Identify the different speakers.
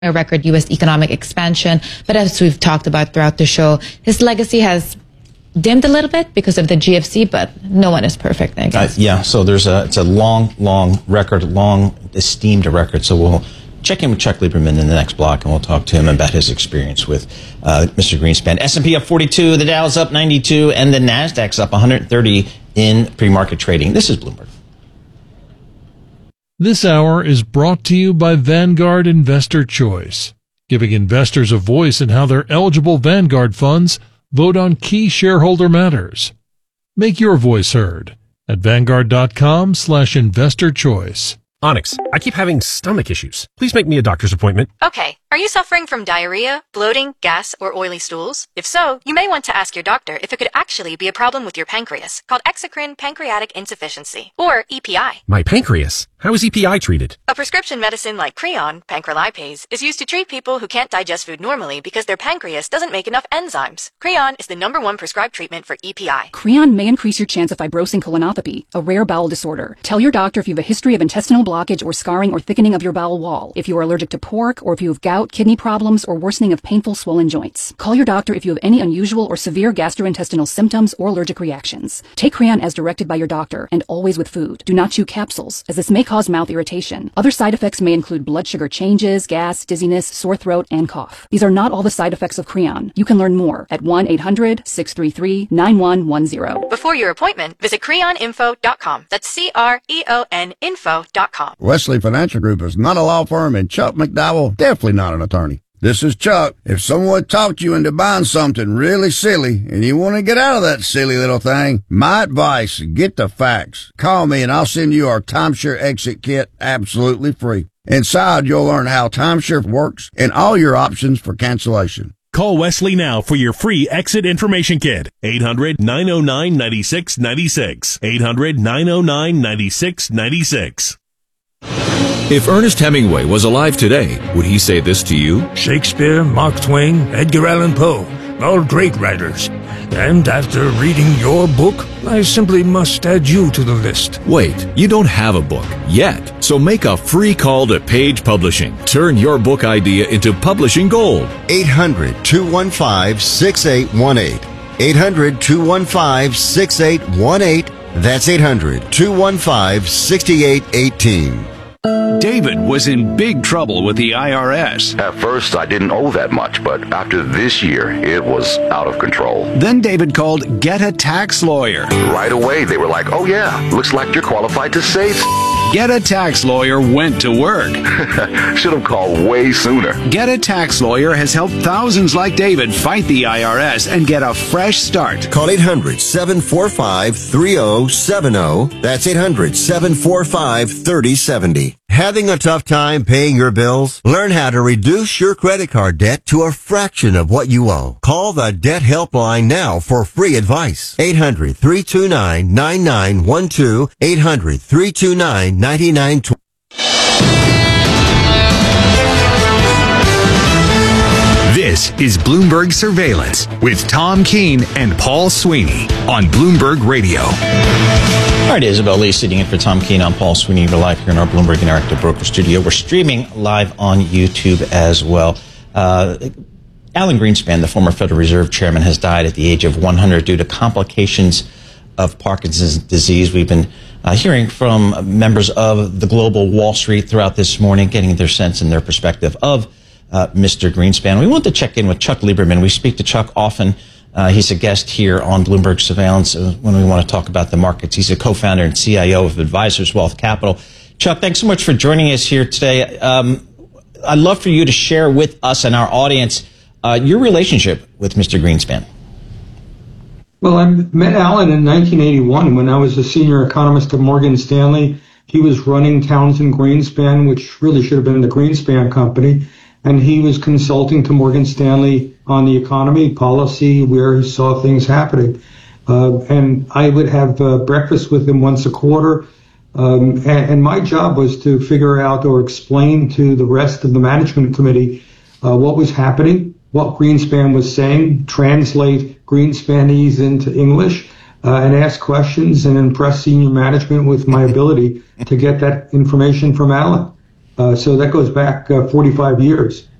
Speaker 1: a record U.S. economic expansion. But as we've talked about throughout the show, his legacy has dimmed a little bit because of the GFC, but no one is perfect, I guess.
Speaker 2: So it's a long record, long esteemed record. So we'll check in with Chuck Lieberman in the next block, and we'll talk to him about his experience with Mr. Greenspan. S&P up 42, the Dow's up 92, and the Nasdaq's up 130 in pre-market trading. This is Bloomberg.
Speaker 3: This hour is brought to you by Vanguard Investor Choice, giving investors a voice in how their eligible Vanguard funds vote on key shareholder matters. Make your voice heard at Vanguard.com/investor choice.
Speaker 4: Onyx, I keep having stomach issues. Please make me a doctor's appointment.
Speaker 5: Okay. Are you suffering from diarrhea, bloating, gas, or oily stools? If so, you may want to ask your doctor if it could actually be a problem with your pancreas, called exocrine pancreatic insufficiency, or EPI.
Speaker 4: My pancreas? How is EPI treated?
Speaker 5: A prescription medicine like Creon, pancrelipase, is used to treat people who can't digest food normally because their pancreas doesn't make enough enzymes. Creon is the #1 prescribed treatment for EPI.
Speaker 6: Creon may increase your chance of fibrosing colonopathy, a rare bowel disorder. Tell your doctor if you have a history of intestinal blockage or scarring or thickening of your bowel wall, if you are allergic to pork, or if you have gout, kidney problems, or worsening of painful swollen joints. Call your doctor if you have any unusual or severe gastrointestinal symptoms or allergic reactions. Take Creon as directed by your doctor, and always with food. Do not chew capsules, as this may cause mouth irritation. Other side effects may include blood sugar changes, gas, dizziness, sore throat, and cough. These are not all the side effects of Creon. You can learn more at 1-800-633-9110.
Speaker 5: Before your appointment, visit creoninfo.com. That's CREON info.com.
Speaker 7: Wesley Financial Group is not a law firm, and Chuck McDowell definitely not an attorney. This is Chuck. If someone talked you into buying something really silly and you want to get out of that silly little thing, my advice, get the facts. Call me and I'll send you our timeshare exit kit absolutely free. Inside, you'll learn how timeshare works and all your options for cancellation.
Speaker 8: Call Wesley now for your free exit information kit. 800-909-9696. 800-909-9696.
Speaker 9: If Ernest Hemingway was alive today, would he say this to you?
Speaker 10: Shakespeare, Mark Twain, Edgar Allan Poe, all great writers. And after reading your book, I simply must add you to the list.
Speaker 9: Wait, you don't have a book yet. So make a free call to Page Publishing. Turn your book idea into publishing gold.
Speaker 11: 800-215-6818. 800-215-6818. That's 800-215-6818.
Speaker 12: David was in big trouble with the IRS.
Speaker 13: At first, I didn't owe that much, but after this year, it was out of control.
Speaker 12: Then David called Get a Tax Lawyer.
Speaker 13: Right away, they were like, oh yeah, looks like you're qualified to save.
Speaker 12: Get a Tax Lawyer went to work.
Speaker 13: Should have called way sooner.
Speaker 12: Get a Tax Lawyer has helped thousands like David fight the IRS and get a fresh start.
Speaker 11: Call 800-745-3070. That's 800-745-3070. Having a tough time paying your bills? Learn how to reduce your credit card debt to a fraction of what you owe. Call the Debt Helpline now for free advice. 800-329-9912. 800-329-9912.
Speaker 14: This is Bloomberg Surveillance with Tom Keene and Paul Sweeney on Bloomberg Radio.
Speaker 2: All right, Isabel Lee sitting in for Tom Keene. I'm Paul Sweeney. We're live here in our Bloomberg Interactive Broker Studio. We're streaming live on YouTube as well. Alan Greenspan, the former Federal Reserve Chairman, has died at the age of 100 due to complications of Parkinson's disease. We've been hearing from members of the global Wall Street throughout this morning, getting their sense and their perspective of Mr. Greenspan. We want to check in with Chuck Lieberman. We speak to Chuck often. He's a guest here on Bloomberg Surveillance when we want to talk about the markets. He's a co-founder and CIO of Advisors Wealth Capital. Chuck, thanks so much for joining us here today. I'd love for you to share with us and our audience your relationship with Mr. Greenspan.
Speaker 15: Well, I met Alan in 1981 when I was a senior economist at Morgan Stanley. He was running Townsend Greenspan, which really should have been the Greenspan Company. And he was consulting to Morgan Stanley on the economy policy where he saw things happening. And I would have breakfast with him once a quarter. And my job was to figure out or explain to the rest of the management committee what was happening, what Greenspan was saying, translate Greenspanese into English, and ask questions and impress senior management with my ability to get that information from Alan. So that goes back 45 years.